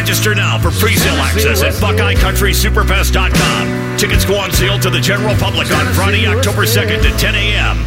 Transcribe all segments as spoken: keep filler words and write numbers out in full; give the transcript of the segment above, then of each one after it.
Register now for pre-sale access at Buckeye Country Superfest dot com. Tickets go on sale to the general public on Friday, October second at ten a.m.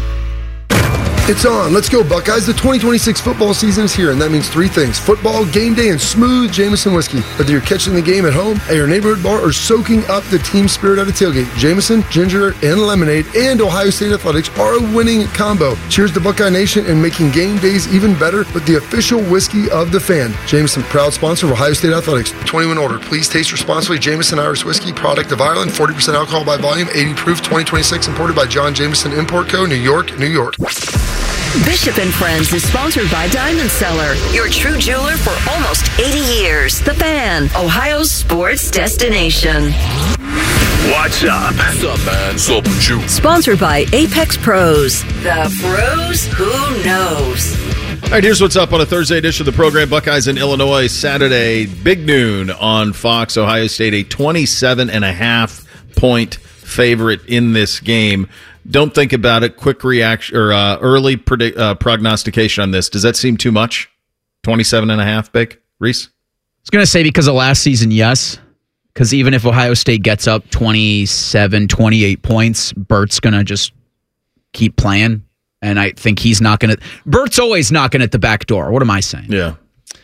It's on. Let's go, Buckeyes. The twenty twenty-six football season is here, and that means three things: football, game day, and smooth Jameson whiskey. Whether you're catching the game at home, at your neighborhood bar, or soaking up the team spirit at a tailgate, Jameson, ginger, and lemonade, and Ohio State Athletics are a winning combo. Cheers to Buckeye Nation and making game days even better with the official whiskey of the fan. Jameson, proud sponsor of Ohio State Athletics. twenty-one older. Please taste responsibly. Jameson Irish Whiskey, product of Ireland, forty percent alcohol by volume, eighty proof, twenty twenty-six, imported by John Jameson Import Co., New York, New York. Bishop and Friends is sponsored by Diamond Seller, your true jeweler for almost eighty years. The Fan, Ohio's sports destination. What's up? What's up, man? What's up with you? Sponsored by Apex Pros, the pros who knows. All right, here's what's up on a Thursday edition of the program. Buckeyes in Illinois, Saturday, big noon on Fox. Ohio State, a twenty-seven and a half point favorite in this game. Don't think about it. Quick reaction or uh, early predict, uh, prognostication on this. Does that seem too much? twenty-seven and a half, big? Reese? I was going to say because of last season, yes. Because even if Ohio State gets up twenty-seven, twenty-eight points, Bert's going to just keep playing. And I think he's knocking it. Bert's always knocking at the back door. What am I saying? Yeah.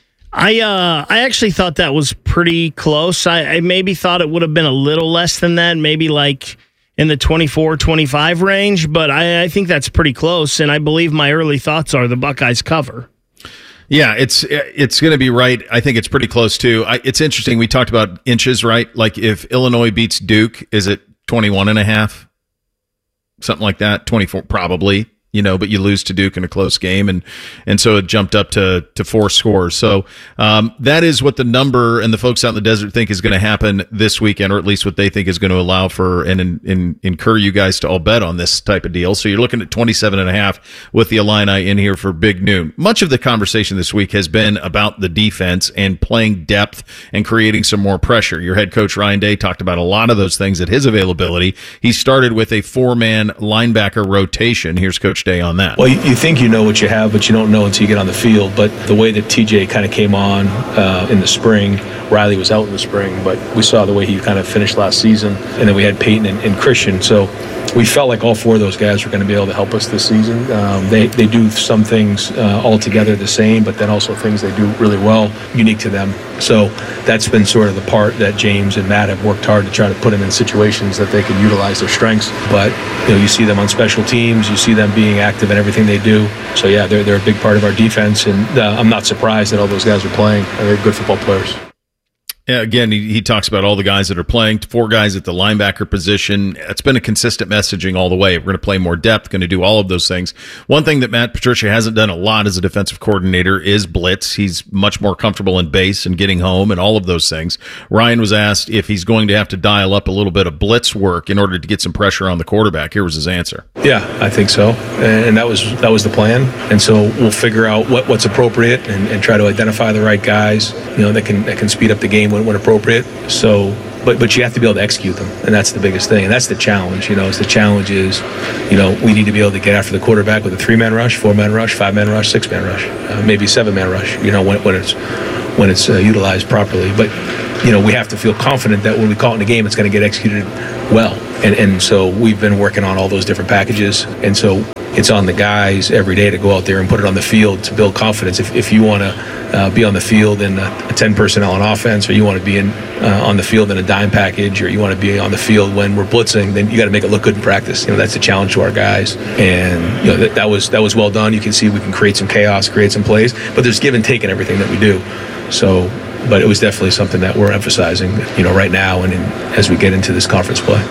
I uh, I actually thought that was pretty close. I, I maybe thought it would have been a little less than that, maybe like in the twenty-four, twenty-five range, but I, I think that's pretty close, and I believe my early thoughts are the Buckeyes cover. Yeah, it's it's going to be right. I think it's pretty close, too. I, it's interesting. We talked about inches, right? Like if Illinois beats Duke, is it twenty-one and a half? Something like that, twenty-four probably. You know, but you lose to Duke in a close game, and and so it jumped up to to four scores. So um, that is what the number and the folks out in the desert think is going to happen this weekend, or at least what they think is going to allow for and in, in, incur you guys to all bet on this type of deal. So you're looking at twenty-seven and a half with the Illini in here for big noon. Much of the conversation this week has been about the defense and playing depth and creating some more pressure. Your head coach Ryan Day talked about a lot of those things at his availability. He started with a four-man linebacker rotation. Here's Coach Day on that. Well, you, you think you know what you have, but you don't know until you get on the field. But the way that T J kind of came on uh, in the spring, Riley was out in the spring, but we saw the way he kind of finished last season, and then we had Peyton and, and Christian. So we felt like all four of those guys were going to be able to help us this season. Um, they, they do some things uh, altogether the same, but then also things they do really well, unique to them. So that's been sort of the part that James and Matt have worked hard to try to put them in situations that they can utilize their strengths. But you know, you see them on special teams, you see them being active in everything they do. So yeah, they're they're a big part of our defense, and uh, I'm not surprised that all those guys are playing. They're good football players. Yeah, again, he, he talks about all the guys that are playing, four guys at the linebacker position. It's been a consistent messaging all the way. We're going to play more depth, going to do all of those things. One thing that Matt Patricia hasn't done a lot as a defensive coordinator is blitz. He's much more comfortable in base and getting home and all of those things. Ryan was asked if he's going to have to dial up a little bit of blitz work in order to get some pressure on the quarterback. Here was his answer. Yeah, I think so. And that was that was the plan. And so we'll figure out what, what's appropriate and, and try to identify the right guys, you know, that can that can speed up the game when when appropriate. So, but but you have to be able to execute them, and that's the biggest thing, and that's the challenge. You know, is the challenge is, you know, we need to be able to get after the quarterback with a three-man rush, four-man rush, five-man rush, six-man rush, uh, maybe seven-man rush. You know, when when it's when it's uh, utilized properly. But you know, we have to feel confident that when we call it in a game, it's going to get executed well. And and so we've been working on all those different packages, and so it's on the guys every day to go out there and put it on the field to build confidence. If if you want to uh, be on the field in a, a ten personnel on offense, or you want to be in uh, on the field in a dime package, or you want to be on the field when we're blitzing, then you got to make it look good in practice. You know, that's a challenge to our guys, and you know that, that was that was well done. You can see we can create some chaos, create some plays, but there's give and take in everything that we do. So, but it was definitely something that we're emphasizing, you know, right now and in, as we get into this conference play.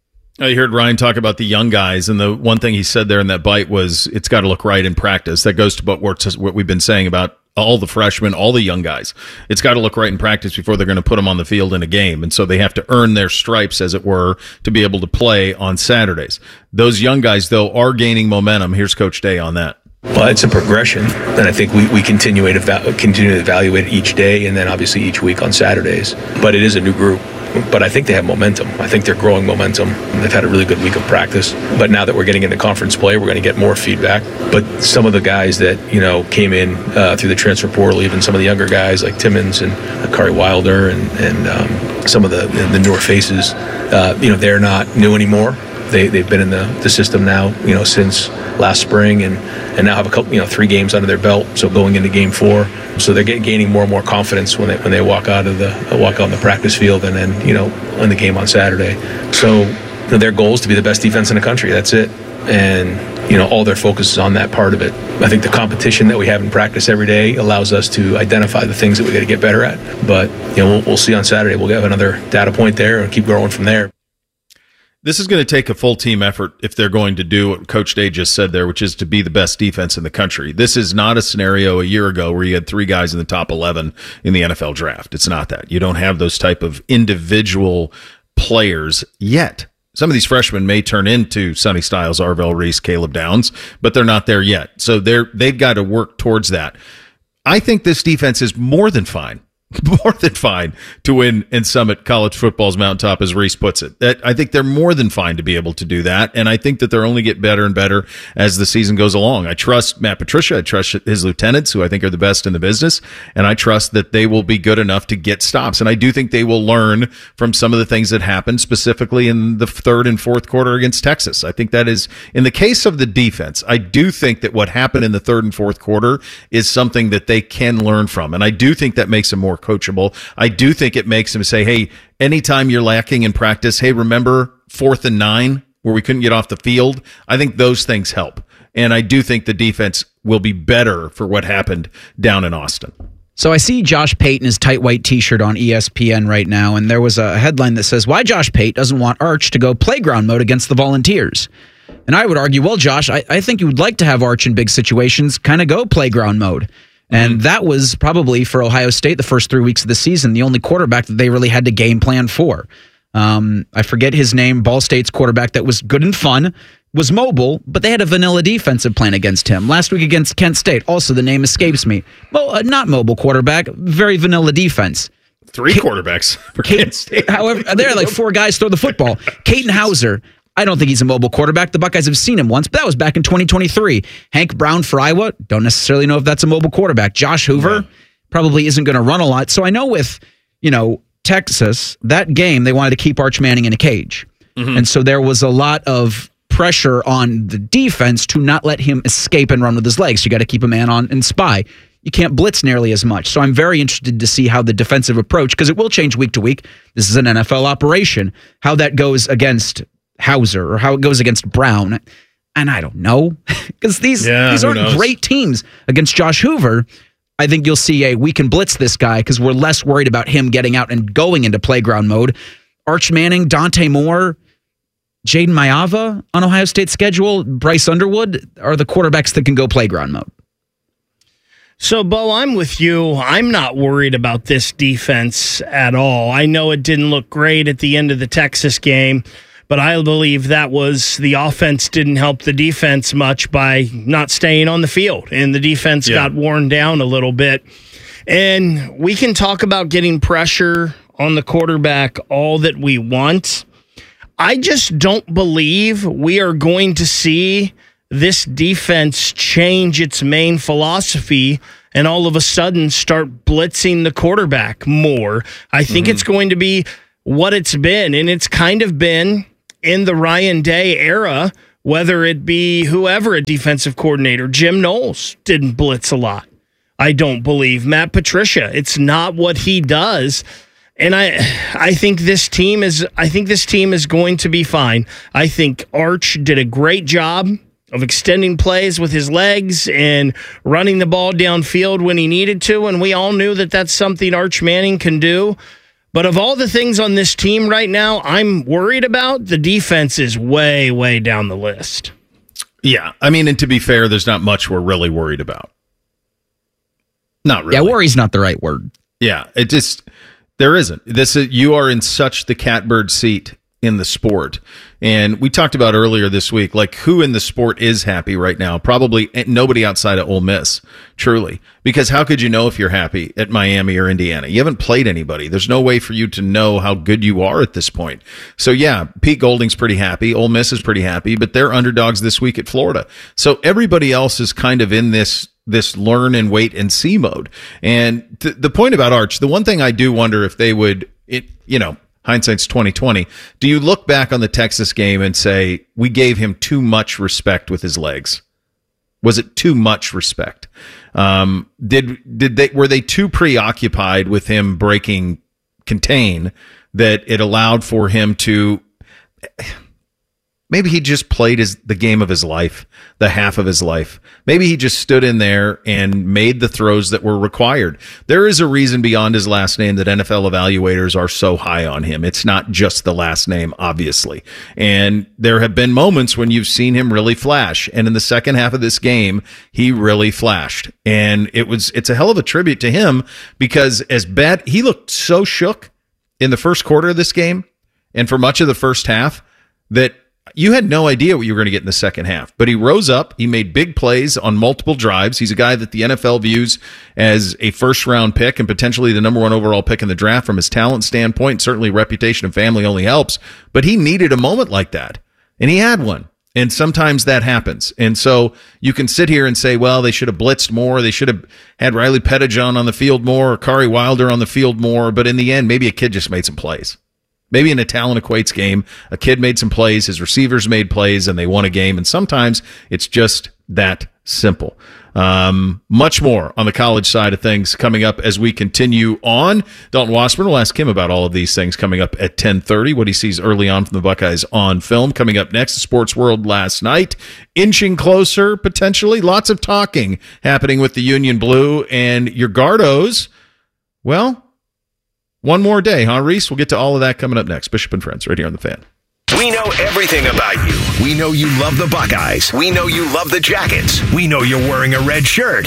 I heard Ryan talk about the young guys, and the one thing he said there in that bite was it's got to look right in practice. That goes to what, we're, what we've been saying about all the freshmen, all the young guys. It's got to look right in practice before they're going to put them on the field in a game, and so they have to earn their stripes, as it were, to be able to play on Saturdays. Those young guys, though, are gaining momentum. Here's Coach Day on that. Well, it's a progression, and I think we, we continue to continue to evaluate it each day, and then obviously each week on Saturdays. But it is a new group, but I think they have momentum. I think they're growing momentum. They've had a really good week of practice. But now that we're getting into conference play, we're going to get more feedback. But some of the guys that, you know, came in uh, through the transfer portal, even some of the younger guys like Timmons and Akari Wilder and, and um, some of the, the newer faces, uh, you know, they're not new anymore. They, they've been in the, the system now, you know, since last spring and, and now have a couple, you know, three games under their belt. So going into game four, so they're getting, gaining more and more confidence when they when they walk out of the walk out on the practice field and then, you know, in the game on Saturday. So you know, their goal is to be the best defense in the country. That's it. And, you know, all their focus is on that part of it. I think the competition that we have in practice every day allows us to identify the things that we got to get better at. But, you know, we'll, we'll see on Saturday. We'll have another data point there and keep growing from there. This is going to take a full team effort if they're going to do what Coach Day just said there, which is to be the best defense in the country. This is not a scenario a year ago where you had three guys in the top eleven in the N F L draft. It's not that. You don't have those type of individual players yet. Some of these freshmen may turn into Sonny Styles, Arvell Reese, Caleb Downs, but they're not there yet. So they're, they've got to work towards that. I think this defense is more than fine. More than fine to win in Summit College football's mountaintop, as Reese puts it. That, I think they're more than fine to be able to do that, and I think that they're only get better and better as the season goes along. I trust Matt Patricia. I trust his lieutenants, who I think are the best in the business, and I trust that they will be good enough to get stops. And I do think they will learn from some of the things that happened, specifically in the third and fourth quarter against Texas. I think that is, in the case of the defense, I do think that what happened in the third and fourth quarter is something that they can learn from, and I do think that makes them more coachable. I do think it makes them say, hey, anytime you're lacking in practice, hey, remember fourth and nine where we couldn't get off the field? I think those things help. And I do think the defense will be better for what happened down in Austin. So I see Josh Pate in his tight white T-shirt on E S P N right now, and there was a headline that says, why Josh Pate doesn't want Arch to go playground mode against the Volunteers. And I would argue, well, Josh, I, I think you would like to have Arch in big situations kind of go playground mode. And that was probably for Ohio State the first three weeks of the season, the only quarterback that they really had to game plan for. Um, I forget his name, Ball State's quarterback that was good and fun, was mobile, but they had a vanilla defensive plan against him. Last week against Kent State, also the name escapes me. Well, uh, not mobile quarterback, very vanilla defense. Three K- quarterbacks for Kent State. However, there are like four guys throw the football. Caden Hauser, I don't think he's a mobile quarterback. The Buckeyes have seen him once, but that was back in twenty twenty-three. Hank Brown for Iowa, don't necessarily know if that's a mobile quarterback. Josh Hoover yeah. probably isn't going to run a lot. So I know with, you know, Texas, that game, they wanted to keep Arch Manning in a cage. Mm-hmm. And so there was a lot of pressure on the defense to not let him escape and run with his legs. You got to keep a man on and spy. You can't blitz nearly as much. So I'm very interested to see how the defensive approach, because it will change week to week. This is an N F L operation. How that goes against Hauser or how it goes against Brown. And I don't know, because these, yeah, these aren't knows? great teams. Against Josh Hoover, I think you'll see a we can blitz this guy because we're less worried about him getting out and going into playground mode. Arch Manning, Dante Moore, Jaden Maiava on Ohio State's schedule, Bryce Underwood are the quarterbacks that can go playground mode. So, Bo, I'm with you. I'm not worried about this defense at all. I know it didn't look great at the end of the Texas game, but I believe that was the offense didn't help the defense much by not staying on the field, and the defense yeah. got worn down a little bit. And we can talk about getting pressure on the quarterback all that we want. I just don't believe we are going to see this defense change its main philosophy and all of a sudden start blitzing the quarterback more. I think mm-hmm. it's going to be what it's been, and it's kind of been in the Ryan Day era, whether it be whoever a defensive coordinator. Jim Knowles didn't blitz a lot, I don't believe. Matt Patricia, it's not what he does. And I I think this team is I think this team is going to be fine. I think Arch did a great job of extending plays with his legs and running the ball downfield when he needed to, and we all knew that that's something Arch Manning can do. But of all the things on this team right now I'm worried about, the defense is way, way down the list. Yeah, I mean, and to be fair, there's not much we're really worried about. Not really. Yeah, worry's not the right word. Yeah, it just... There isn't. This is, you are in such the catbird seat in the sport. And we talked about earlier this week, like who in the sport is happy right now? Probably nobody outside of Ole Miss, truly. Because how could you know if you're happy at Miami or Indiana? You haven't played anybody. There's no way for you to know how good you are at this point. So yeah, Pete Golding's pretty happy. Ole Miss is pretty happy, but they're underdogs this week at Florida. So everybody else is kind of in this this learn and wait and see mode. And th- the point about Arch, the one thing I do wonder if they would, it you know, hindsight's twenty twenty. Do you look back on the Texas game and say, we gave him too much respect with his legs? Was it too much respect? Um, did did they were they too preoccupied with him breaking contain that it allowed for him to? Maybe he just played his the game of his life, the half of his life. Maybe he just stood in there and made the throws that were required. There is a reason beyond his last name that N F L evaluators are so high on him. It's not just the last name, obviously. And there have been moments when you've seen him really flash. And in the second half of this game, he really flashed. And it was it's a hell of a tribute to him because as bad, he looked so shook in the first quarter of this game and for much of the first half that you had no idea what you were going to get in the second half, but he rose up. He made big plays on multiple drives. He's a guy that the N F L views as a first round pick and potentially the number one overall pick in the draft from his talent standpoint. Certainly reputation and family only helps, but he needed a moment like that and he had one. And sometimes that happens. And so you can sit here and say, well, they should have blitzed more. They should have had Riley Pettijohn on the field more or Kari Wilder on the field more. But in the end, maybe a kid just made some plays. Maybe in a talent equates game, a kid made some plays, his receivers made plays, and they won a game. And sometimes it's just that simple. Um, much more on the college side of things coming up as we continue on. Dalton Wasserman will ask him about all of these things coming up at ten thirty, what he sees early on from the Buckeyes on film. Coming up next, the sports world last night, inching closer, potentially. Lots of talking happening with the Union Blue and your Gardos. Well, one more day, huh, Reese? We'll get to all of that coming up next. Bishop and Friends, right here on The Fan. We know everything about you. We know you love the Buckeyes. We know you love the Jackets. We know you're wearing a red shirt.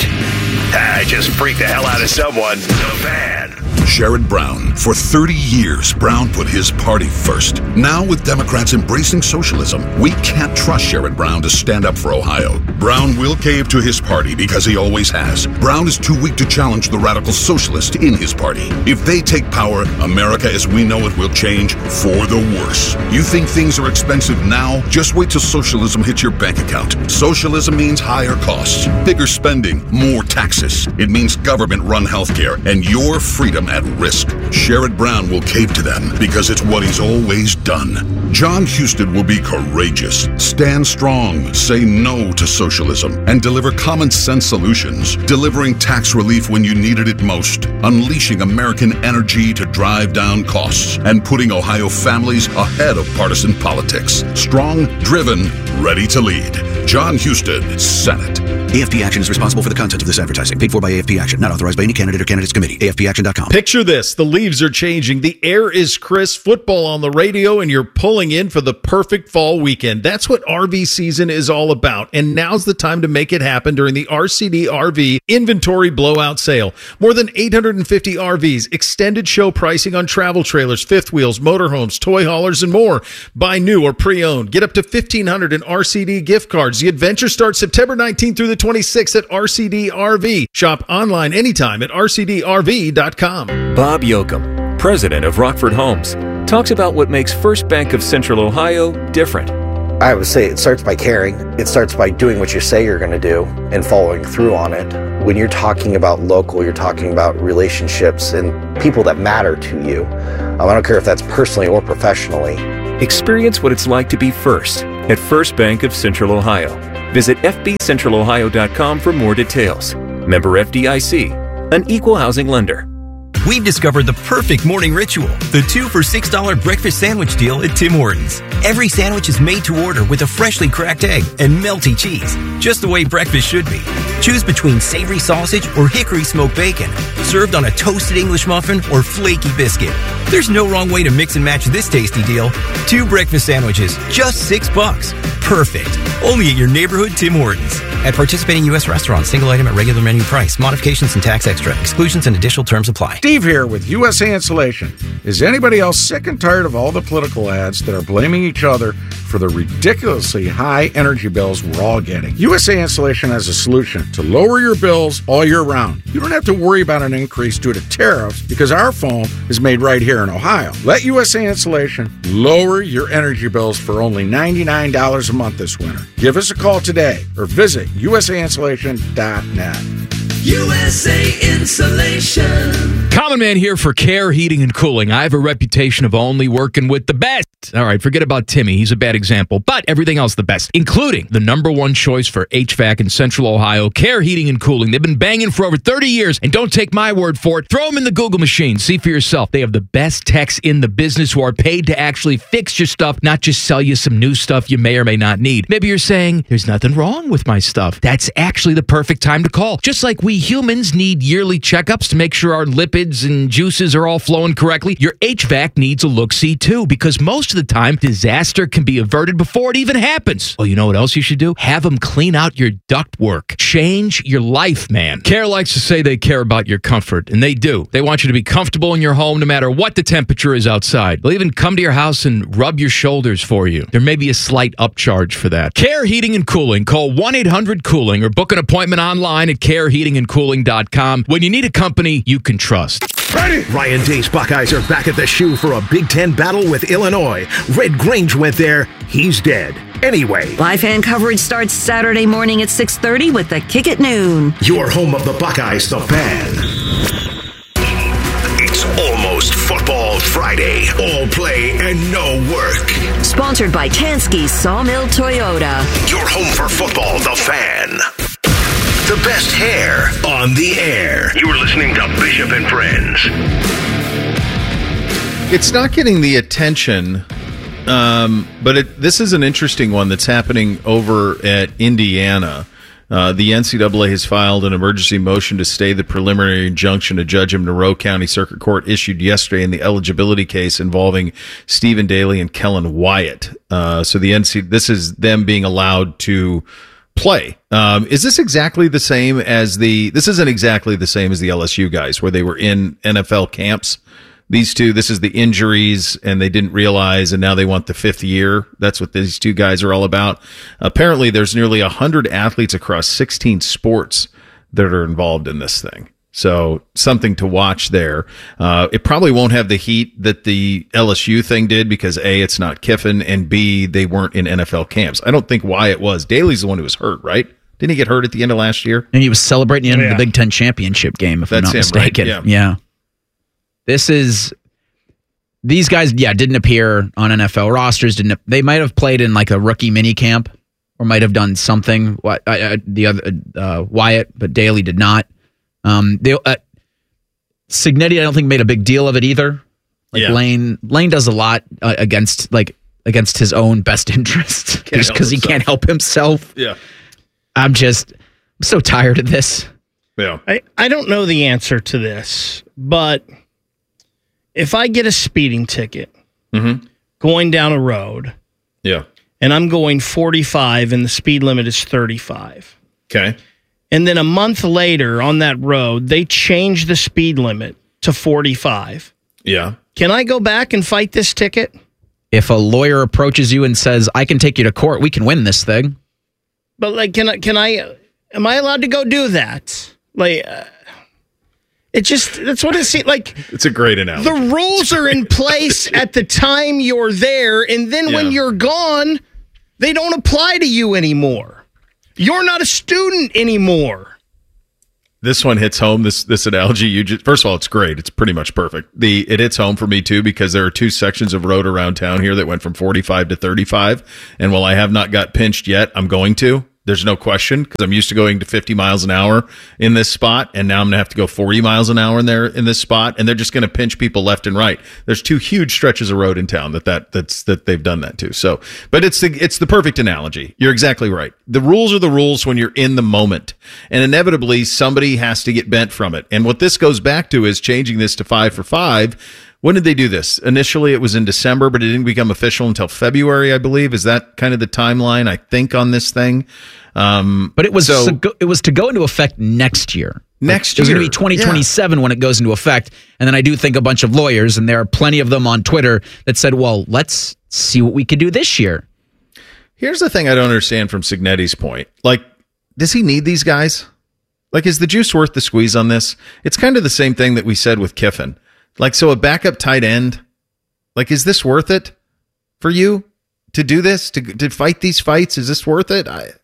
I just freaked the hell out of someone. The Fan. Sherrod Brown. For thirty years, Brown put his party first. Now, with Democrats embracing socialism, we can't trust Sherrod Brown to stand up for Ohio. Brown will cave to his party because he always has. Brown is too weak to challenge the radical socialist in his party. If they take power, America as we know it will change for the worse. You think things are expensive now? Just wait till socialism hits your bank account. Socialism means higher costs, bigger spending, more taxes. It means government-run healthcare and your freedom at risk. Sherrod Brown will cave to them because it's what he's always done. John Husted will be courageous, stand strong, say no to socialism, and deliver common sense solutions, delivering tax relief when you needed it most, unleashing American energy to drive down costs, and putting Ohio families ahead of partisan politics. Strong, driven, ready to lead. John Husted, Senate. A F P Action is responsible for the content of this advertising. Paid for by A F P Action. Not authorized by any candidate or candidates committee. A F P action dot com. Picture this. The leaves are changing. The air is crisp. Football on the radio, and you're pulling in for the perfect fall weekend. That's what R V season is all about. And now's the time to make it happen during the R C D R V Inventory Blowout Sale. More than eight hundred fifty R Vs, extended show pricing on travel trailers, fifth wheels, motorhomes, toy haulers, and more. Buy new or pre-owned. Get up to fifteen hundred dollars in R C D gift cards. The adventure starts September nineteenth through the twenty-sixth at R C D R V. Shop online anytime at R C D R V dot com. Bob Yoakum, president of Rockford Homes, talks about what makes First Bank of Central Ohio different. I would say it starts by caring. It starts by doing what you say you're going to do and following through on it. When you're talking about local, you're talking about relationships and people that matter to you. Um, I don't care if that's personally or professionally. Experience what it's like to be first at First Bank of Central Ohio. Visit F B central ohio dot com for more details. Member F D I C, an equal housing lender. We've discovered the perfect morning ritual, the two for six dollars breakfast sandwich deal at Tim Hortons. Every sandwich is made to order with a freshly cracked egg and melty cheese, just the way breakfast should be. Choose between savory sausage or hickory smoked bacon, served on a toasted English muffin or flaky biscuit. There's no wrong way to mix and match this tasty deal. Two breakfast sandwiches, just six bucks. Perfect. Only at your neighborhood Tim Hortons. At participating U S restaurants, single item at regular menu price. Modifications and tax extra. Exclusions and additional terms apply. Steve here with U S A Insulation. Is anybody else sick and tired of all the political ads that are blaming each other for the ridiculously high energy bills we're all getting? U S A Insulation has a solution to lower your bills all year round. You don't have to worry about an increase due to tariffs because our foam is made right here in Ohio. Let U S A Insulation lower your energy bills for only ninety-nine dollars a month this winter. Give us a call today or visit U S A insulation dot net. U S A Insulation. Common Man here for Care Heating and Cooling. I have a reputation of only working with the best. All right, forget about Timmy. He's a bad example, but everything else the best, including the number one choice for H V A C in Central Ohio, Care Heating and Cooling. They've been banging for over thirty years, and don't take my word for it. Throw them in the Google machine. See for yourself. They have the best techs in the business who are paid to actually fix your stuff, not just sell you some new stuff you may or may not need. Maybe you're saying, there's nothing wrong with my stuff. That's actually the perfect time to call. Just like we humans need yearly checkups to make sure our lipids and juices are all flowing correctly, your H V A C needs a look-see too, because most of the time, disaster can be averted before it even happens. Well, you know what else you should do? Have them clean out your ductwork. Change your life, man. Care likes to say they care about your comfort, and they do. They want you to be comfortable in your home no matter what the temperature is outside. They'll even come to your house and rub your shoulders for you. There may be a slight upcharge for that. Care Heating and Cooling. Call one eight hundred cooling or book an appointment online at care heating and cooling dot com when you need a company you can trust. Ready? Ryan Day's Buckeyes are back at the shoe for a Big Ten battle with Illinois. Red Grange went there. He's dead. Anyway. Live fan coverage starts Saturday morning at six thirty with the Kick at noon. Your home of the Buckeyes, the Fan. It's almost Football Friday. All play and no work. Sponsored by Tansky Sawmill Toyota. Your home for football, the Fan. The best hair on the air. You're listening to Bishop and Friends. It's not getting the attention, um, but it, this is an interesting one that's happening over at Indiana. Uh, the N C double A has filed an emergency motion to stay the preliminary injunction a judge in Monroe County Circuit Court issued yesterday in the eligibility case involving Stephen Daly and Kellen Wyatt. Uh, so the N C, this is them being allowed to play. Um, is this exactly the same as the, this isn't exactly the same as the L S U guys where they were in N F L camps. These two, this is the injuries and they didn't realize and now they want the fifth year. That's what these two guys are all about. Apparently there's nearly a hundred athletes across sixteen sports that are involved in this thing. So something to watch there. Uh, it probably won't have the heat that the L S U thing did because A, it's not Kiffin, and B, they weren't in N F L camps. I don't think Wyatt was. Daly's the one who was hurt, right? Didn't he get hurt at the end of last year? And he was celebrating the end Oh, yeah. of the Big Ten championship game, if That's I'm not him, mistaken. right? Yeah. yeah. This is, these guys, yeah, didn't appear on N F L rosters. Didn't They might have played in like a rookie mini camp or might have done something. What uh, the other uh, Wyatt, but Daly did not. Um, they, uh, Signetti, I don't think made a big deal of it either. Like Yeah. Lane, Lane does a lot uh, against like against his own best interest Can't just help because he himself. can't help himself. Yeah. I'm just, I'm so tired of this. Yeah. I, I don't know the answer to this, but if I get a speeding ticket Mm-hmm. going down a road Yeah. and I'm going forty-five and the speed limit is thirty-five, Okay. and then a month later on that road, they change the speed limit to forty-five. Yeah. Can I go back and fight this ticket? If a lawyer approaches you and says, I can take you to court, we can win this thing. But like, can I, can I, am I allowed to go do that? Like, uh, it just, that's what it seems like. It's a great analogy. The rules are in place at the time you're there, and then when Yeah. you're gone, they don't apply to you anymore. You're not a student anymore. This one hits home. This this analogy you just first of all, it's great. It's pretty much perfect. The it hits home for me too because there are two sections of road around town here that went from forty-five to thirty-five. And while I have not got pinched yet, I'm going to. There's no question because I'm used to going to fifty miles an hour in this spot, and now I'm gonna have to go forty miles an hour in there in this spot, and they're just gonna pinch people left and right. There's two huge stretches of road in town that that that's that they've done that to. So, but it's the it's the perfect analogy. You're exactly right. The rules are the rules when you're in the moment, and inevitably somebody has to get bent from it. And what this goes back to is changing this to five for five. When did they do this? Initially, it was in December, but it didn't become official until February, I believe. Is that kind of the timeline, I think, on this thing? Um, but it was so, to go, it was to go into effect next year. Next year. It was year. going to be twenty twenty-seven yeah. when it goes into effect. And then I do think a bunch of lawyers, and there are plenty of them on Twitter, that said, well, let's see what we could do this year. Here's the thing I don't understand from Cignetti's point. Like, does he need these guys? Like, is the juice worth the squeeze on this? It's kind of the same thing that we said with Kiffin. Like, so a backup tight end, like, is this worth it for you to do this, to to fight these fights? Is this worth it? I,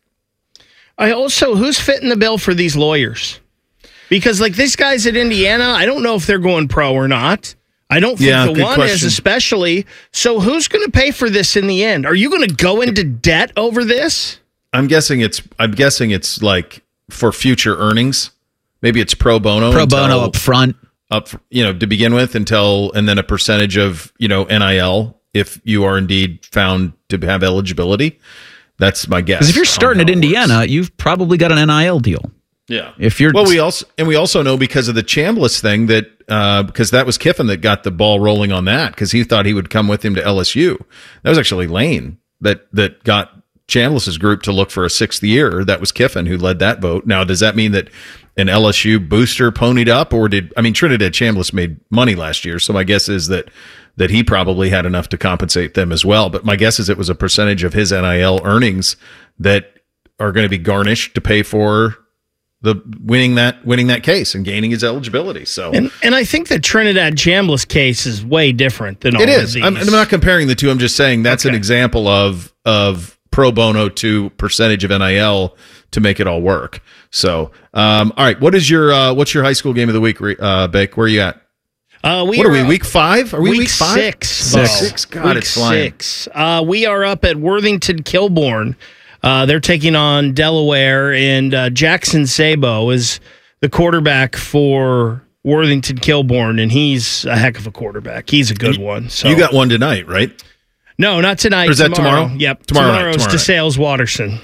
I also, who's fitting the bill for these lawyers? Because, like, these guys at Indiana, I don't know if they're going pro or not. I don't think yeah, the one question. is especially. So who's going to pay for this in the end? Are you going to go into debt over this? I'm guessing it's, I'm guessing it's like for future earnings. Maybe it's pro bono. Pro bono up front. Up, you know, to begin with, until, and then a percentage of, you know, N I L if you are indeed found to have eligibility. That's my guess. Because if you're starting at Indiana, works. You've probably got an N I L deal. Yeah. If you're well, we also and we also know because of the Chambliss thing that uh, because that was Kiffin that got the ball rolling on that because he thought he would come with him to L S U. That was actually Lane that that got Chambliss's group to look for a sixth year. That was Kiffin who led that vote. Now, does that mean that an L S U booster ponied up, or did I mean Trinidad Chambliss made money last year? So my guess is that that he probably had enough to compensate them as well. But my guess is it was a percentage of his N I L earnings that are going to be garnished to pay for the winning that winning that case and gaining his eligibility. So and, and I think the Trinidad Chambliss case is way different than all it is. Of these. I'm, I'm not comparing the two. I'm just saying that's okay. An example of of pro bono to percentage of N I L to make it all work. So um, all right, what is your uh, what's your high school game of the week, uh, Bake? Where are you at? Uh, we what are, are we? Up, week five? Are we week, week five? Six. Six. Six. God, week it's flying. Six. Uh, we are up at Worthington Kilbourne. Uh, they're taking on Delaware, and uh, Jackson Sabo is the quarterback for Worthington Kilbourne, and he's a heck of a quarterback. He's a good you, one. So you got one tonight, right? No, not tonight. Or is that tomorrow? tomorrow? Yep. Tomorrow Tomorrow's night, tomorrow DeSales Watterson.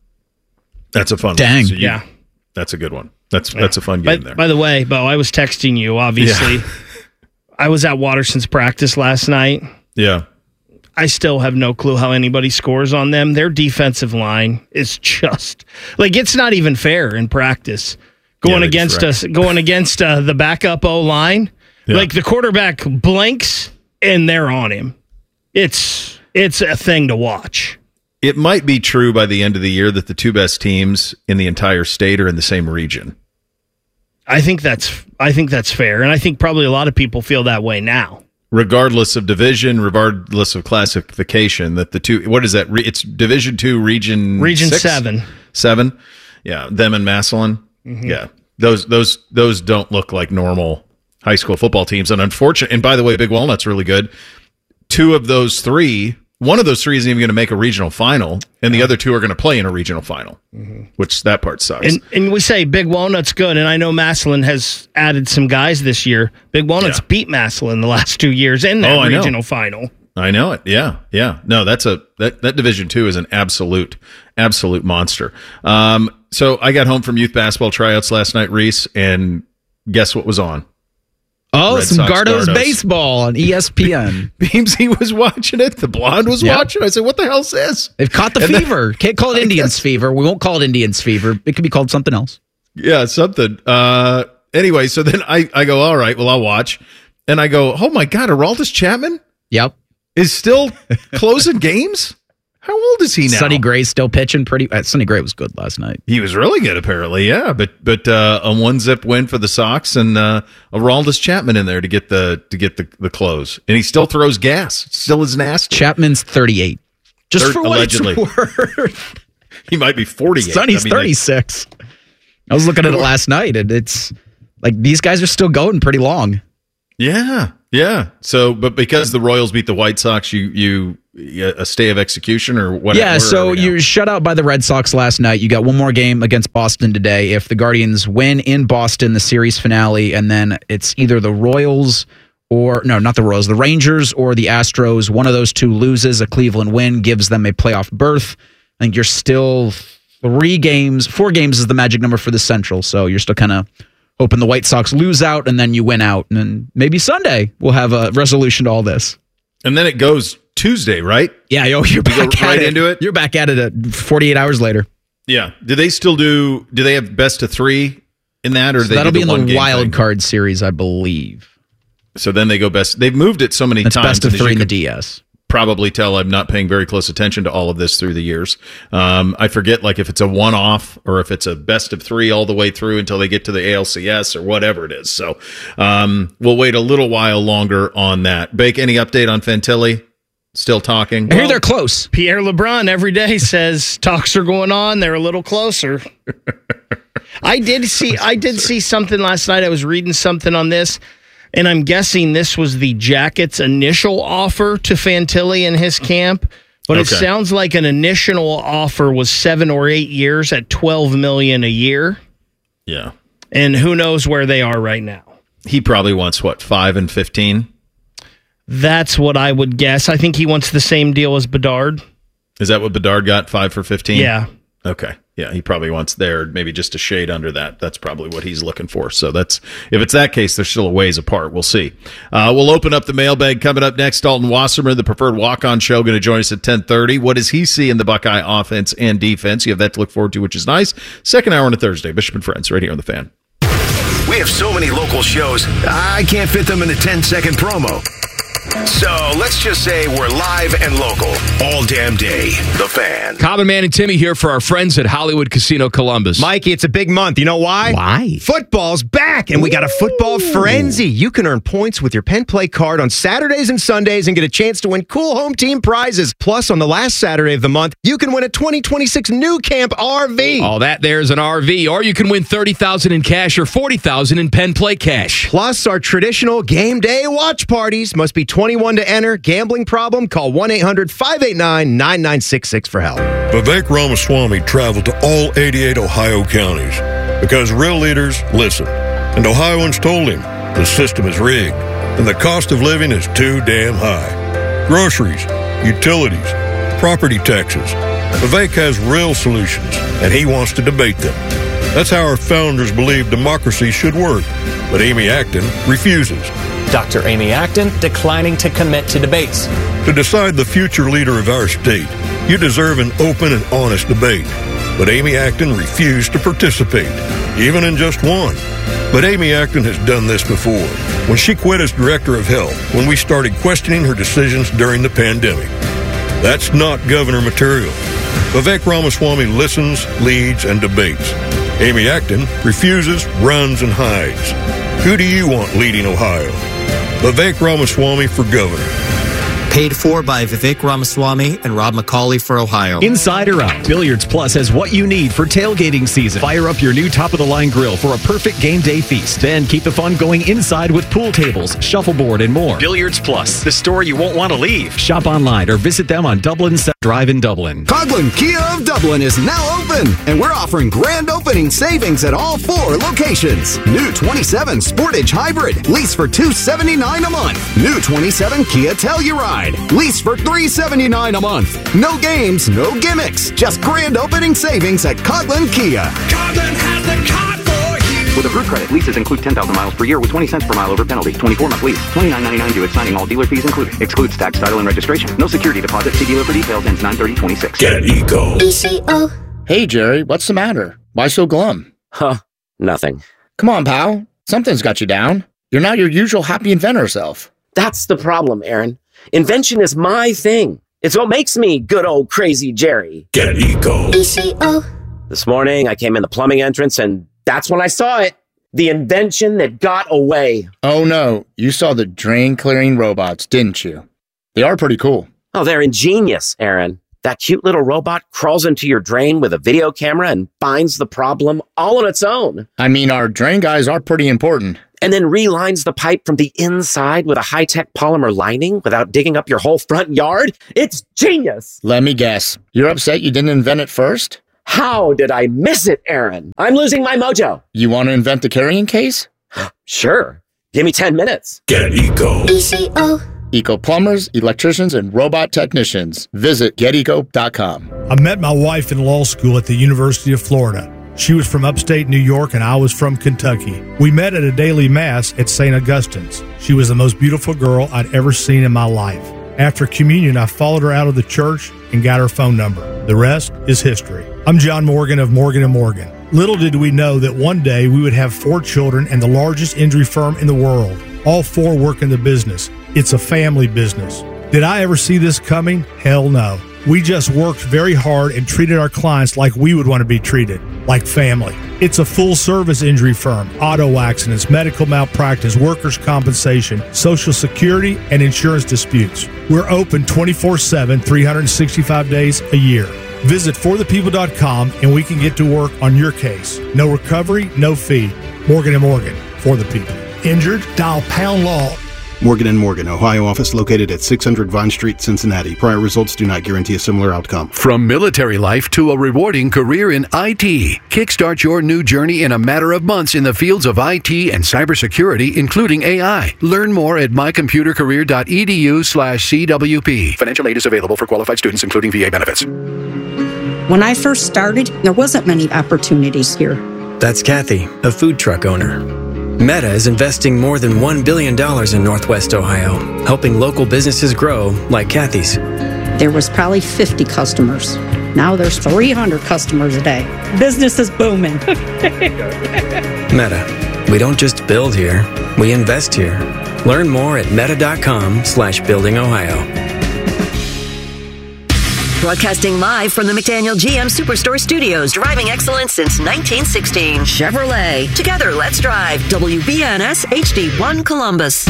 That's a fun Dang. one. So you, yeah. That's a good one. That's yeah. that's a fun by, game there. By the way, Bo, I was texting you, obviously. Yeah. I was at Watterson's practice last night. Yeah. I still have no clue how anybody scores on them. Their defensive line is just like it's not even fair in practice. Going yeah, against us, going against uh, the backup O line, yeah. like the quarterback blinks and they're on him. It's it's a thing to watch. It might be true by the end of the year that the two best teams in the entire state are in the same region. I think that's I think that's fair, and I think probably a lot of people feel that way now. Regardless of division, regardless of classification, that the two, what is that? It's Division Two, Region Region six? Seven, seven, yeah. Them and Massillon, mm-hmm. yeah. Those those those don't look like normal high school football teams, and unfortunately, and by the way, Big Walnut's really good. Two of those three, one of those three isn't even going to make a regional final, and the other two are going to play in a regional final, mm-hmm. which that part sucks. And, and we say Big Walnut's good, and I know Massillon has added some guys this year. Big Walnut's yeah. beat Massillon the last two years in that oh, regional final. I know it. Yeah, yeah. No, that's a that that Division Two is an absolute, absolute monster. Um, so I got home from youth basketball tryouts last night, Reese, and guess what was on? Oh, Red some Sox Gardo's Gardos. baseball on E S P N. Beamsy was watching it. The blonde was yep. watching. I said, "What the hell's this?" They've caught the and fever. Then, Can't call it Indians fever. We won't call it Indians fever. It could be called something else. Yeah, something. Uh, anyway, so then I I go, all right, well I'll watch, and I go, oh my God, Aroldis Chapman. Yep. Is still closing games? How old is he now? Sonny Gray's still pitching pretty. Uh, Sonny Gray was good last night. He was really good, apparently. Yeah, but but uh, a one zip win for the Sox and uh, Aroldis Chapman in there to get the to get the, the close, and he still throws gas. Still is nasty. Chapman's thirty-eight. Just Third, for what allegedly. it's worth. He might be forty-eight. Sonny's I mean, thirty-six. Like, I was looking at it last night, and it's like these guys are still going pretty long. Yeah, yeah. So, but because the Royals beat the White Sox, you you a stay of execution or whatever. Yeah, so you shut out by the Red Sox last night. You got one more game against Boston today. If the Guardians win in Boston, the series finale, and then it's either the Royals or no, not the Royals, the Rangers or the Astros. One of those two loses. A Cleveland win gives them a playoff berth. I think you're still three games, four games is the magic number for the Central. So you're still kind of hoping the White Sox lose out, and then you win out. And then maybe Sunday we'll have a resolution to all this. And then it goes Tuesday, right? Yeah, yo, you're back go right at it. into it? You're back at it at forty-eight hours later. Yeah. Do they still do, do they have best of three in that? Or So they that'll do be in one the game wild thing? card series, I believe. So then they go best. They've moved it so many That's times. best of and as three you in the can D S. Probably tell I'm not paying very close attention to all of this through the years. Um, I forget like if it's a one-off or if it's a best of three all the way through until they get to the A L C S or whatever it is. So um, we'll wait a little while longer on that. Bake, any update on Fantilli? Still talking? I hear they're close. Pierre LeBrun every day says talks are going on. They're a little closer. I did see. I did see something last night. I was reading something on this, and I'm guessing this was the Jackets' initial offer to Fantilli and his camp. But it Okay. sounds like an initial offer was seven or eight years at twelve million a year, Yeah. and who knows where they are right now. He probably wants, what, five and fifteen? That's what I would guess. I think he wants the same deal as Bedard. Is that what Bedard got, five for fifteen? Yeah. Okay. Yeah, he probably wants there, maybe just a shade under that. That's probably what he's looking for. So that's, if it's that case, they're still a ways apart. We'll see. Uh, we'll open up the mailbag coming up next. Dalton Wasserman, the preferred walk-on show, going to join us at ten thirty. What does he see in the Buckeye offense and defense? You have that to look forward to, which is nice. Second hour on a Thursday. Bishop and Friends, right here on The Fan. We have so many local shows, I can't fit them in a ten-second promo. So let's just say we're live and local all damn day. The Fan. Common Man and Timmy here for our friends at Hollywood Casino Columbus. Mikey, it's a big month. You know why? Why? Football's back, and we got a football frenzy. You can earn points with your Penn Play card on Saturdays and Sundays and get a chance to win cool home team prizes. Plus, on the last Saturday of the month, you can win a twenty twenty-six New Camp R V. All that there's an R V, or you can win thirty thousand dollars in cash or forty thousand dollars in Penn Play cash. Plus, our traditional game day watch parties must be twenty-one to enter. Gambling problem? Call one eight hundred five eight nine nine nine six six for help. Vivek Ramaswamy traveled to all eighty-eight Ohio counties because real leaders listen. And Ohioans told him the system is rigged and the cost of living is too damn high. Groceries, utilities, property taxes. Vivek has real solutions and he wants to debate them. That's how our founders believed democracy should work. But Amy Acton refuses. Doctor Amy Acton declining to commit to debates. To decide the future leader of our state, you deserve an open and honest debate. But Amy Acton refused to participate, even in just one. But Amy Acton has done this before, when she quit as director of health, when we started questioning her decisions during the pandemic. That's not governor material. Vivek Ramaswamy listens, leads, and debates. Amy Acton refuses, runs, and hides. Who do you want leading Ohio? Vivek Ramaswamy for governor. Paid for by Vivek Ramaswamy and Rob McCauley for Ohio. Inside or out, Billiards Plus has what you need for tailgating season. Fire up your new top-of-the-line grill for a perfect game day feast. Then keep the fun going inside with pool tables, shuffleboard, and more. Billiards Plus, the store you won't want to leave. Shop online or visit them on Dublin South Drive in Dublin. Coghlan Kia of Dublin is now open, and we're offering grand opening savings at all four locations. New twenty-seven Sportage Hybrid, lease for two hundred seventy-nine dollars a month. New twenty-seven Kia Telluride, lease for three hundred seventy-nine dollars a month. No games, no gimmicks, just grand opening savings at Coghlan Kia. Coghlan has the car for you. With approved credit, leases include ten thousand miles per year with twenty cents per mile over penalty. twenty-four month lease. twenty-nine ninety-nine due at signing. All dealer fees included. Excludes tax, title, and registration. No security deposit. See dealer for details. Ends nine thirty twenty-six. Get Eco. E C O. Hey, Jerry, what's the matter? Why so glum? Huh, nothing. Come on, pal. Something's got you down. You're not your usual happy inventor self. That's the problem, Aaron. Invention is my thing. It's what makes me good old crazy Jerry. Get Eco. E C O. This morning, I came in the plumbing entrance, and that's when I saw it. The invention that got away. Oh, no. You saw the drain clearing robots, didn't you? They are pretty cool. Oh, they're ingenious, Aaron. That cute little robot crawls into your drain with a video camera and finds the problem all on its own. I mean, our drain guys are pretty important. And then relines the pipe from the inside with a high-tech polymer lining without digging up your whole front yard. It's genius. Let me guess. You're upset you didn't invent it first? How did I miss it, Aaron? I'm losing my mojo. You want to invent the carrying case? Sure. Give me ten minutes. Get Eco. E C O. Eco plumbers, electricians, and robot technicians. Visit get eco dot com. I met my wife in law school at the University of Florida. She was from upstate New York and I was from Kentucky. We met at a daily mass at Saint Augustine's. She was the most beautiful girl I'd ever seen in my life. After communion, I followed her out of the church and got her phone number. The rest is history. I'm John Morgan of Morgan and Morgan. Little did we know that one day we would have four children and the largest injury firm in the world. All four work in the business. It's a family business. Did I ever see this coming? Hell no. We just worked very hard and treated our clients like we would want to be treated, like family. It's a full-service injury firm, auto accidents, medical malpractice, workers' compensation, Social Security, and insurance disputes. We're open twenty-four seven, three hundred sixty-five days a year. Visit for the people dot com and we can get to work on your case. No recovery, no fee. Morgan and Morgan, for the people. Injured? Dial pound law. Morgan and Morgan, Ohio office located at six hundred Vine Street, Cincinnati. Prior results do not guarantee a similar outcome. From military life to a rewarding career in I T, kickstart your new journey in a matter of months in the fields of I T and cybersecurity, including A I. Learn more at mycomputercareer.edu slash CWP. Financial aid is available for qualified students, including V A benefits. When I first started, there wasn't many opportunities here. That's Kathy, a food truck owner. Meta is investing more than one billion dollars in Northwest Ohio, helping local businesses grow like Kathy's. There was probably fifty customers. Now there's three hundred customers a day. Business is booming. Meta, we don't just build here, we invest here. Learn more at meta.com slash building Ohio. Broadcasting live from the McDaniel G M Superstore Studios, driving excellence since nineteen sixteen. Chevrolet. Together, let's drive. W B N S H D one Columbus.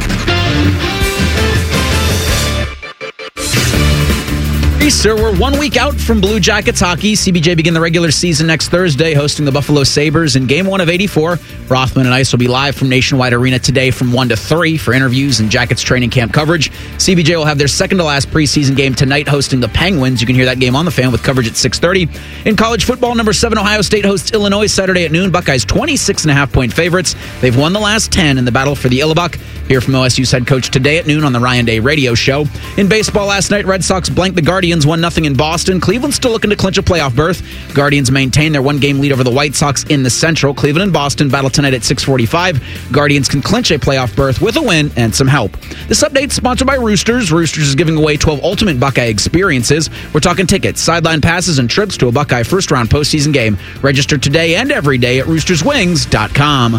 Sir, we're one week out from Blue Jackets hockey. C B J begin the regular season next Thursday, hosting the Buffalo Sabres in Game one of eighty-four. Rothman and Ice will be live from Nationwide Arena today from one to three for interviews and Jackets training camp coverage. C B J will have their second-to-last preseason game tonight, hosting the Penguins. You can hear that game on the Fan with coverage at six thirty. In college football, number seven Ohio State hosts Illinois Saturday at noon. Buckeyes twenty-six and a half point favorites. They've won the last ten in the battle for the Illabuck. Hear from O S U's head coach today at noon on the Ryan Day radio show. In baseball last night, Red Sox blanked the Guardians one nothing in Boston. Cleveland's still looking to clinch a playoff berth. Guardians maintain their one-game lead over the White Sox in the Central. Cleveland and Boston battle tonight at six forty-five. Guardians can clinch a playoff berth with a win and some help. This update is sponsored by Roosters. Roosters is giving away twelve ultimate Buckeye experiences. We're talking tickets, sideline passes, and trips to a Buckeye first-round postseason game. Register today and every day at roosters wings dot com.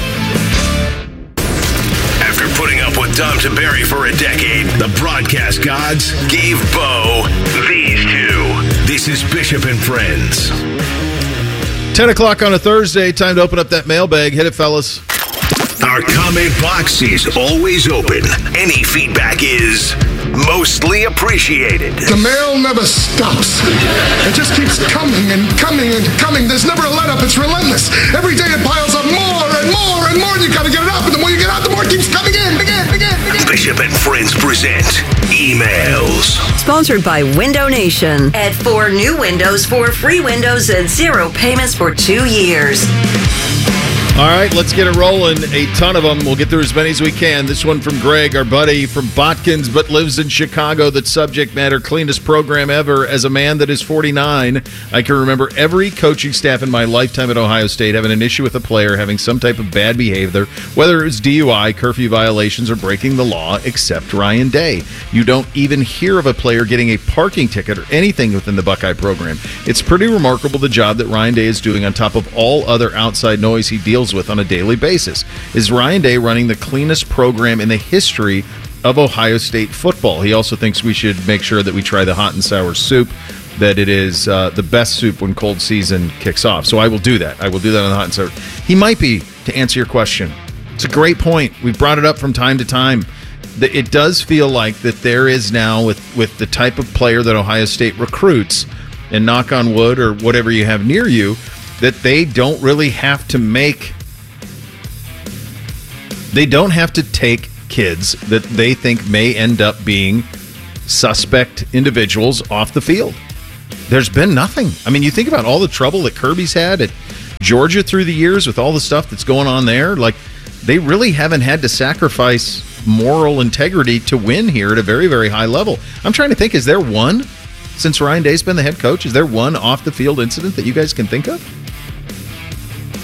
After putting up with Tom Tiberi for a decade, the broadcast gods gave Bo these two. This is Bishop and Friends. ten o'clock on a Thursday. Time to open up that mailbag. Hit it, fellas. Our comment box is always open. Any feedback is mostly appreciated. The mail never stops. It just keeps coming and coming and coming. There's never a let-up. It's relentless. Every day it piles up more and more and more. And you got to get it up. And the more you get out, the more it keeps coming in. Again, again, again. Bishop and Friends present Emails. Sponsored by Window Nation. Add four new windows for free windows and zero payments for two years. All right, let's get it rolling. A ton of them. We'll get through as many as we can. This one from Greg, our buddy from Botkins, but lives in Chicago. That subject matter, cleanest program ever. As a man that is forty-nine, I can remember every coaching staff in my lifetime at Ohio State having an issue with a player having some type of bad behavior, whether it was D U I, curfew violations, or breaking the law, except Ryan Day. You don't even hear of a player getting a parking ticket or anything within the Buckeye program. It's pretty remarkable the job that Ryan Day is doing on top of all other outside noise he deals with on a daily basis. Is Ryan Day running the cleanest program in the history of Ohio State football? He also thinks we should make sure that we try the hot and sour soup, that it is uh, the best soup when cold season kicks off. So I will do that. I will do that on the hot and sour. He might be, to answer your question. It's a great point. We've brought it up from time to time. It does feel like that there is now, with, with the type of player that Ohio State recruits, and knock on wood or whatever you have near you, that they don't really have to make They don't have to take kids that they think may end up being suspect individuals off the field. There's been nothing. I mean, you think about all the trouble that Kirby's had at Georgia through the years with all the stuff that's going on there. Like, they really haven't had to sacrifice moral integrity to win here at a very, very high level. I'm trying to think, is there one, since Ryan Day's been the head coach, is there one off-the-field incident that you guys can think of?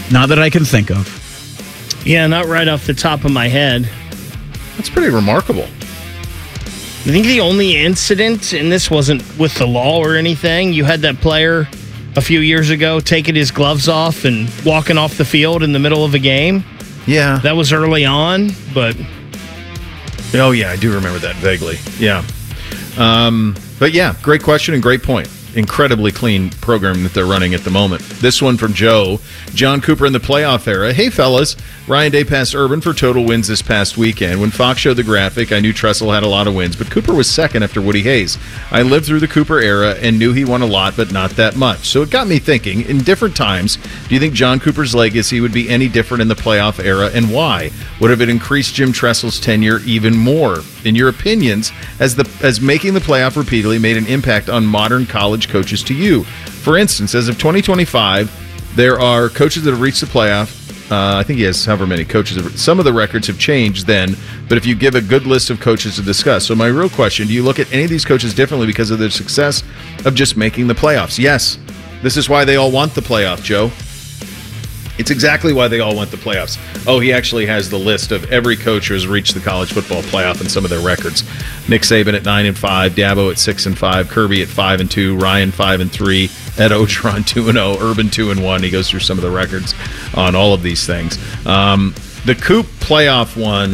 Not that I can think of. Yeah, not right off the top of my head. That's pretty remarkable. I think the only incident, and this wasn't with the law or anything, you had that player a few years ago taking his gloves off and walking off the field in the middle of a game. Yeah. That was early on, but... Oh, yeah, I do remember that vaguely. Yeah. Um, but yeah, great question and great point. Incredibly clean program that they're running at the moment. This one from Joe. John Cooper in the playoff era. Hey, fellas. Ryan Day passed Urban for total wins this past weekend. When Fox showed the graphic, I knew Tressel had a lot of wins, but Cooper was second after Woody Hayes. I lived through the Cooper era and knew he won a lot, but not that much. So it got me thinking, in different times, do you think John Cooper's legacy would be any different in the playoff era, and why? Would have it increased Jim Tressel's tenure even more? In your opinions, as the as making the playoff repeatedly made an impact on modern college coaches to you? For instance, as of twenty twenty-five, there are coaches that have reached the playoff. Uh, I think he has however many coaches. Some of the records have changed then, but if you give a good list of coaches to discuss. So my real question, do you look at any of these coaches differently because of their success of just making the playoffs? Yes. This is why they all want the playoff, Joe. It's exactly why they all want the playoffs. Oh, he actually has the list of every coach who has reached the college football playoff and some of their records. Nick Saban at nine and five, Dabo at six and five, Kirby at five and two, Ryan five and three, Ed Orgeron two and zero, Urban two and one. He goes through some of the records on all of these things. Um, the Coop playoff one,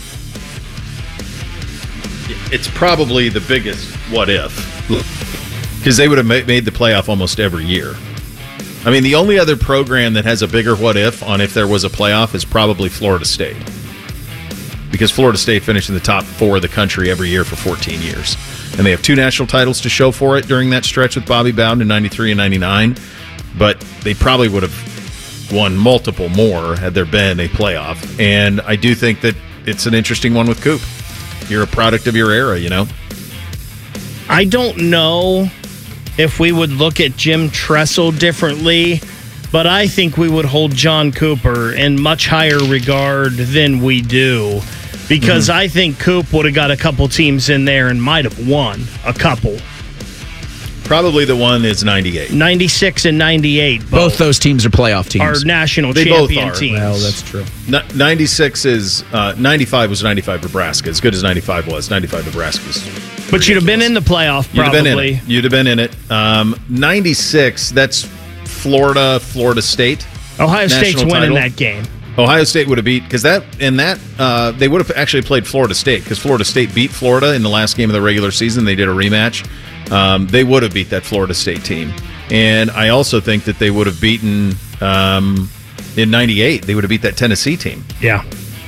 it's probably the biggest what if, because they would have made the playoff almost every year. I mean, the only other program that has a bigger what if on if there was a playoff is probably Florida State. Because Florida State finished in the top four of the country every year for fourteen years. And they have two national titles to show for it during that stretch with Bobby Bowden in ninety-three and ninety-nine. But they probably would have won multiple more had there been a playoff. And I do think that it's an interesting one with Coop. You're a product of your era, you know? I don't know if we would look at Jim Tressel differently, but I think we would hold John Cooper in much higher regard than we do, because mm-hmm. I think Coop would have got a couple teams in there and might have won a couple. Probably the one is ninety-eight. ninety-six and ninety-eight. Both, both those teams are playoff teams. Are national they champion both are. teams. Well, that's true. N- ninety-six is, uh, ninety-five was ninety-five Nebraska. As good as ninety-five was, ninety-five Nebraska was. But you'd have been in the playoff, probably. You'd have been in it. You'd have been in it. Um, ninety-six, that's Florida, Florida State. Ohio State's winning title. that game. Ohio State would have beat, because that, in that, uh, they would have actually played Florida State, because Florida State beat Florida in the last game of the regular season. They did a rematch. Um, they would have beat that Florida State team. And I also think that they would have beaten, um, in ninety-eight, they would have beat that Tennessee team. Yeah.